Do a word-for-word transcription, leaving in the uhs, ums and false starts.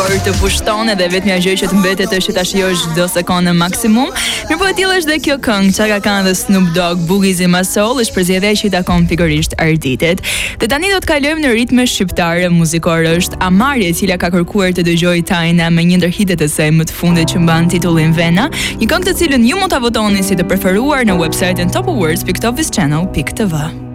por të pushton edhe vetmja gjë që të mbetet është që ta shijosh çdo sekond në maksimum. Mirë po e tillë është dhe kjo këngë, Chaka Khan dhe Snoop Dogg, Boogies in My Soul, është përzgjedhja që i takon pikërisht arditit. Dhe tani do të kalojmë në ritme shqiptare muzikore. Është Amari e cila ka kërkuar të dëgjojë Tajna me një ndër hitet e saj më të fundit që mban titullin Vena, një këngë të cilën ju mund ta votoni si të preferuar në websajtin top awards dot office channel dot t v.